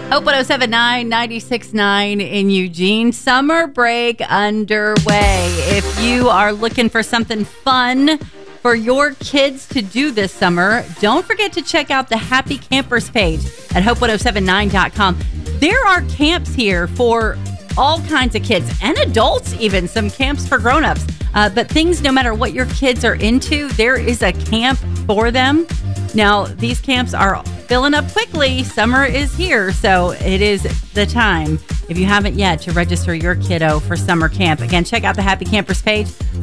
Hope 107.9, 96.9 in Eugene. Summer break underway. If you are looking for something fun for your kids to do this summer, don't forget to check out the Happy Campers page at hope1079.com. There are camps here for all kinds of kids and adults, even some camps for grown-ups. But things, no matter what your kids are into, there is a camp for them. Now, these camps are filling up quickly. Summer is here, so it is the time, if you haven't yet, to register your kiddo for summer camp. Again, check out the Happy Campers page,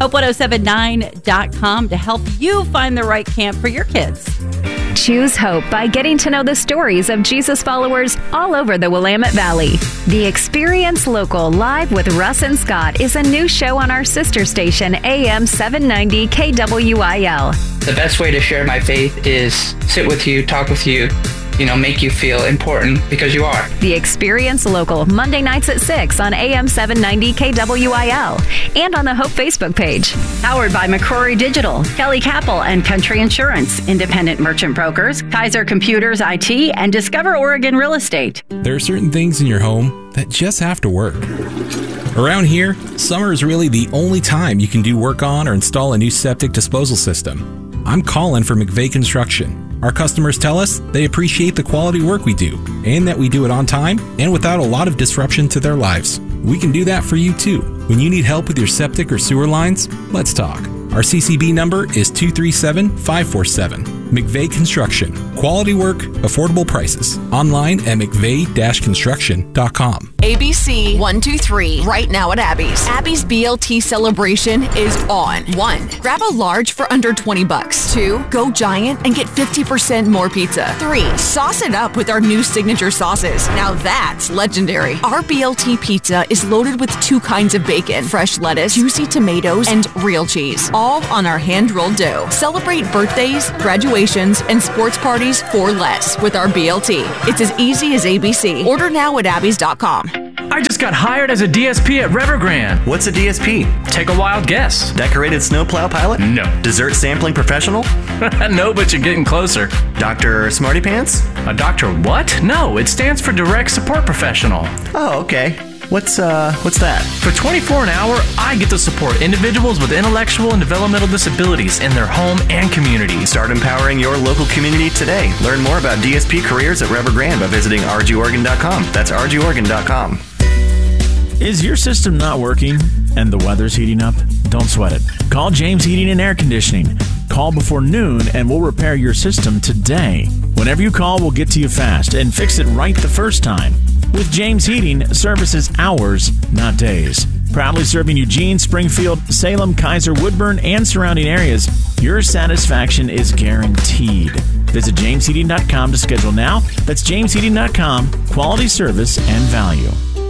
hope1079.com, to help you find the right camp for your kids. Choose hope by getting to know the stories of Jesus followers all over the Willamette Valley. The Experience Local Live with Russ and Scott is a new show on our sister station, AM 790 KWIL. The best way to share my faith is sit with you, talk with you, make you feel important because you are. The Experience Local, Monday nights at 6 on AM 790 KWIL and on the Hope Facebook page. Powered by McCrory Digital, Kelly Capel and Country Insurance, Independent Merchant Brokers, Kaiser Computers IT, and Discover Oregon Real Estate. There are certain things in your home that just have to work. Around here, summer is really the only time you can do work on or install a new septic disposal system. I'm Colin for McVeigh Construction. Our customers tell us they appreciate the quality work we do and that we do it on time and without a lot of disruption to their lives. We can do that for you too. When you need help with your septic or sewer lines, let's talk. Our CCB number is 237-547. McVeigh Construction. Quality work, affordable prices. Online at mcveigh-construction.com. ABC 123 right now at Abby's. Abby's BLT celebration is on. 1. Grab a large for under $20. 2. Go giant and get 50% more pizza. 3. Sauce it up with our new signature sauces. Now that's legendary. Our BLT pizza is loaded with 2 kinds of bacon, fresh lettuce, juicy tomatoes, and real cheese. All on our hand-rolled dough. Celebrate birthdays, graduations, and sports parties for less with our BLT. It's as easy as ABC. Order now at abbys.com. I just got hired as a DSP at Evergrande. What's a DSP? Take a wild guess. Decorated snowplow pilot? No. Dessert sampling professional? No, but you're getting closer. Dr. Smarty Pants? A doctor what? No, it stands for Direct Support Professional. Oh, okay. What's that? For $24 an hour, I get to support individuals with intellectual and developmental disabilities in their home and community. Start empowering your local community today. Learn more about DSP careers at Evergrande by visiting rgoregon.com. That's rgoregon.com. Is your system not working and the weather's heating up? Don't sweat it. Call James Heating and Air Conditioning. Call before noon and we'll repair your system today. Whenever you call, we'll get to you fast and fix it right the first time. With James Heating, service is hours, not days. Proudly serving Eugene, Springfield, Salem, Kaiser, Woodburn, and surrounding areas, your satisfaction is guaranteed. Visit jamesheating.com to schedule now. That's jamesheating.com. Quality service and value.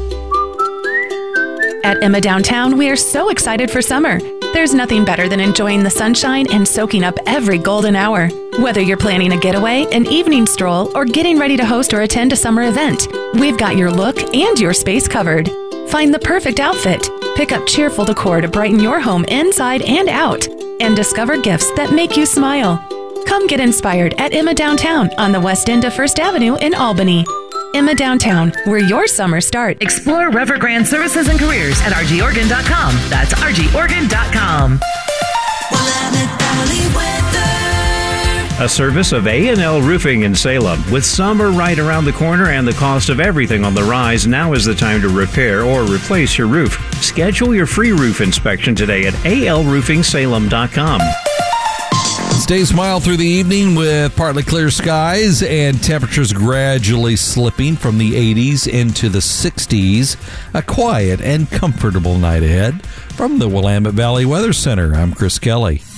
At Emma Downtown, we are so excited for summer. There's nothing better than enjoying the sunshine and soaking up every golden hour. Whether you're planning a getaway, an evening stroll, or getting ready to host or attend a summer event, we've got your look and your space covered. Find the perfect outfit, pick up cheerful decor to brighten your home inside and out, and discover gifts that make you smile. Come get inspired at Emma Downtown on the west end of First Avenue in Albany. Emma Downtown, where your summer starts. Explore Evergrande services and careers at rgoregon.com. That's rgoregon.com. A service of A&L Roofing in Salem. With summer right around the corner and the cost of everything on the rise, now is the time to repair or replace your roof. Schedule your free roof inspection today at alroofingsalem.com. Stay mild through the evening with partly clear skies and temperatures gradually slipping from the 80s into the 60s. A quiet and comfortable night ahead. From the Willamette Valley Weather Center, I'm Chris Kelly.